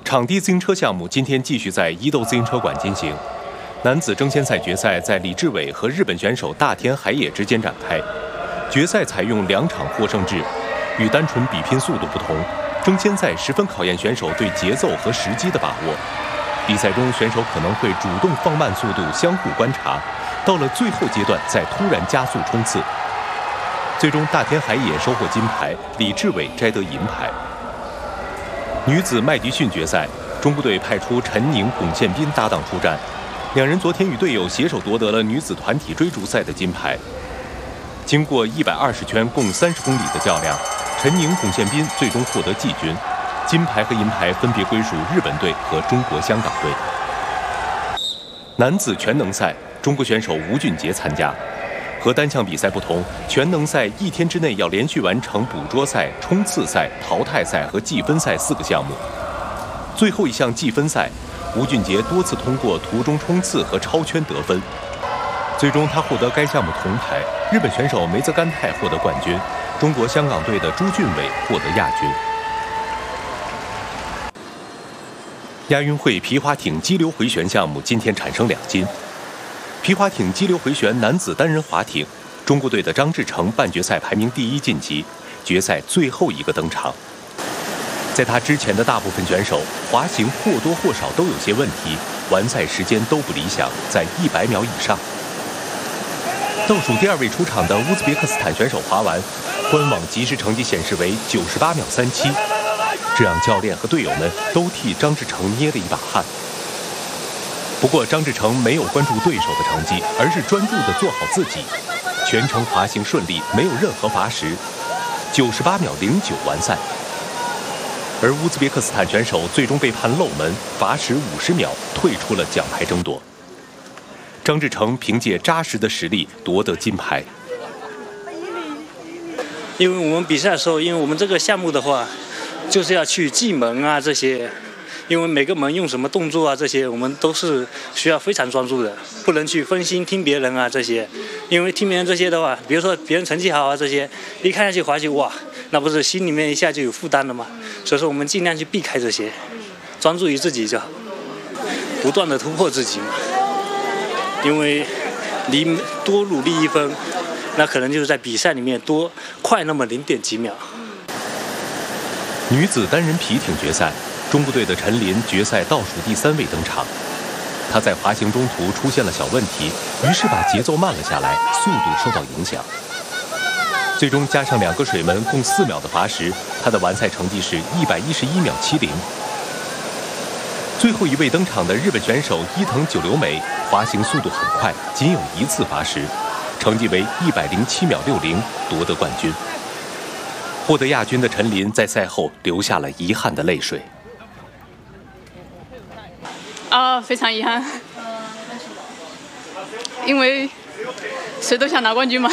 场地自行车项目今天继续在伊豆自行车馆进行。男子争先赛决赛在李志伟和日本选手大田海野之间展开。决赛采用2场获胜制，与单纯比拼速度不同，争先赛十分考验选手对节奏和时机的把握。比赛中，选手可能会主动放慢速度，相互观察，到了最后阶段再突然加速冲刺。最终，大田海野收获金牌，李志伟摘得银牌。女子麦迪逊决赛，中国队派出陈宁、龚宪斌搭档出战，两人昨天与队友携手夺得了女子团体追逐赛的金牌。经过120圈共30公里的较量，陈宁、龚宪斌最终获得季军，金牌和银牌分别归属日本队和中国香港队。男子全能赛，中国选手吴俊杰参加。和单项比赛不同，全能赛1天之内要连续完成捕捉赛、冲刺赛、淘汰赛和计分赛4个项目。最后一项计分赛，吴俊杰多次通过途中冲刺和超圈得分，最终他获得该项目铜牌。日本选手梅泽干泰获得冠军，中国香港队的朱俊伟获得亚军。亚运会皮划艇激流回旋项目今天产生2金。皮划艇激流回旋男子单人划艇，中国队的张志成半决赛排名第1晋级，决赛最后一个登场。在他之前的大部分选手滑行或多或少都有些问题，完赛时间都不理想，在100秒以上。倒数第2位出场的乌兹别克斯坦选手滑完，官网即时成绩显示为98秒37，这让教练和队友们都替张志成捏了一把汗。不过张志成没有关注对手的成绩，而是专注地做好自己，全程滑行顺利，没有任何罚时，98秒09完赛。而乌兹别克斯坦选手最终被判漏门，罚时50秒，退出了奖牌争夺。张志成凭借扎实的实力夺得金牌。 因为我们比赛的时候，因为我们这个项目的话，就是要去记门啊这些。因为每个门用什么动作啊，这些我们都是需要非常专注的，不能去分心听别人啊这些。因为听别人这些的话，比如说别人成绩好啊这些，一看下去滑行，哇，那不是心里面一下就有负担了吗？所以说我们尽量去避开这些，专注于自己就好，不断的突破自己嘛。因为你多努力1分，那可能就是在比赛里面多快那么0点几秒。 女子单人皮艇决赛，中国队的陈琳决赛倒数第3位登场。她在滑行中途出现了小问题，于是把节奏慢了下来，速度受到影响。最终加上2个水门共4秒的罚时，她的完赛成绩是111秒70。最后一位登场的日本选手伊藤久留美，滑行速度很快，仅有1次罚时，成绩为107秒60，夺得冠军。获得亚军的陈琳在赛后流下了遗憾的泪水。 非常遗憾，因为谁都想拿冠军嘛。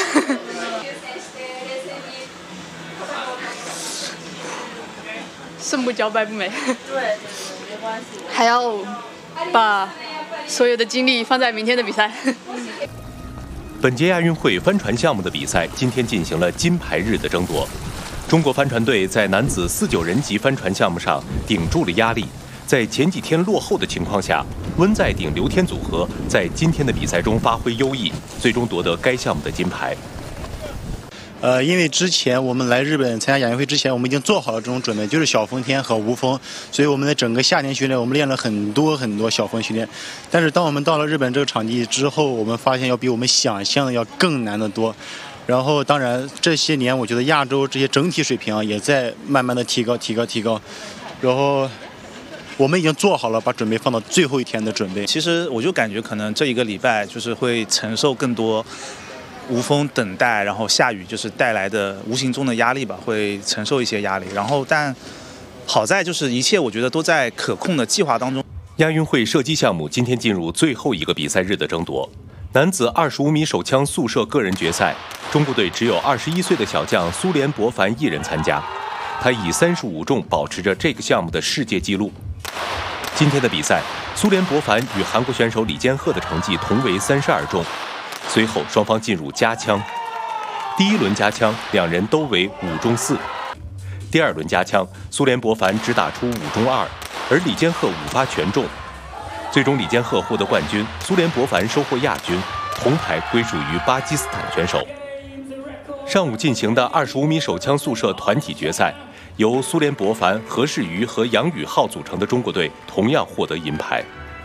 胜不骄，败不馁。还要把所有的精力放在明天的比赛。 本届亚运会帆船项目的比赛今天进行了金牌日的争夺。中国帆船队在男子49人级帆船项目上顶住了压力，在前几天落后的情况下，温在鼎、刘天组合在今天的比赛中发挥优异，最终夺得该项目的金牌。 因为之前我们来日本参加亚运会之前，我们已经做好了这种准备，就是小风天和无风，所以我们的整个夏天训练，我们练了很多小风训练。但是当我们到了日本这个场地之后，我们发现要比我们想象的要更难得多。然后当然这些年，我觉得亚洲这些整体水平啊，也在慢慢的提高。然后我们已经做好了把准备放到最后一天的准备。 其实我就感觉可能这1个礼拜就是会承受更多无风等待，然后下雨就是带来的无形中的压力吧，会承受一些压力。然后但好在就是一切我觉得都在可控的计划当中。 亚运会射击项目今天进入最后一个比赛日的争夺。男子25米手枪速射个人决赛，中国队只有21岁的小将苏联博凡1人参加，他以35中保持着这个项目的世界纪录。今天的比赛，苏联博凡与韩国选手李坚赫的成绩同为32中。随后双方进入加枪，第1轮加枪2人都为5中4，第2轮加枪苏联博凡只打出5中2， 而李坚赫5发全中。最终，李坚赫获得冠军，苏联博凡收获亚军，铜牌归属于巴基斯坦选手。上午进行的25米手枪速射团体决赛，由苏联博凡、何世瑜和杨宇浩组成的中国队同样获得银牌。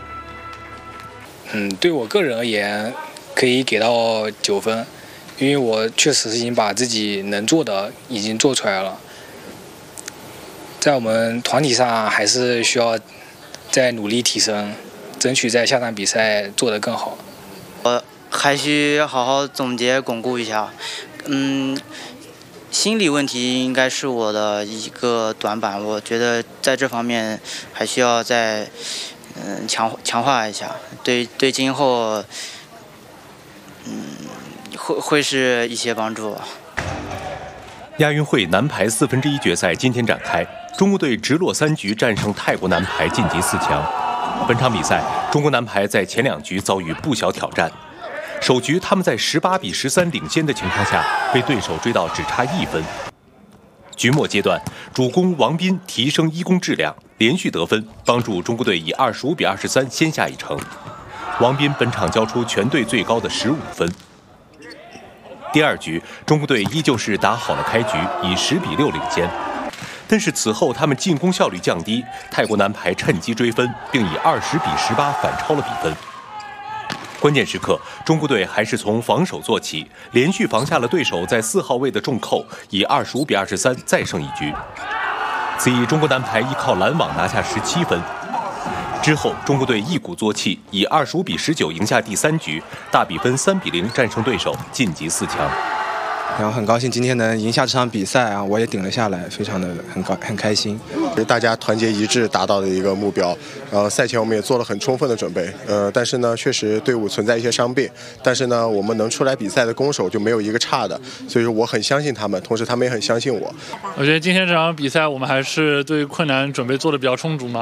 对我个人而言，可以给到9分，因为我确实已经把自己能做的已经做出来了。在我们团体上还是需要再努力提升，争取在下场比赛做得更好。 我还需好好总结巩固一下。心理问题应该是我的一个短板，我觉得在这方面还需要再强化一下，对今后会是一些帮助。 亚运会男排1/4决赛今天展开，中国队直落3局战胜泰国男排晋级4强。本场比赛，中国男排在前2局遭遇不小挑战。首局他们在18比13领先的情况下，被对手追到只差1分。局末阶段，主攻王斌提升1攻质量，连续得分，帮助中国队以25比23先下一城。王斌本场交出全队最高的15分。第2局，中国队依旧是打好了开局，以10比6领先。但是此后他们进攻效率降低，泰国男排趁机追分，并以20比18反超了比分。关键时刻，中国队还是从防守做起，连续防下了对手在4号位的重扣，以25比23再胜一局。此役，中国男排依靠拦网拿下17分。之后，中国队一鼓作气，以25比19赢下第3局，大比分3比0战胜对手，晋级4强。 然后很高兴今天能赢下这场比赛啊，我也顶了下来，非常的很开心。 大家团结一致达到的一个目标。赛前我们也做了很充分的准备，但是呢，确实队伍存在一些伤病，但是呢，我们能出来比赛的攻守就没有一个差的，所以说我很相信他们，同时他们也很相信我。 我觉得今天这场比赛我们还是对困难准备做的比较充足嘛。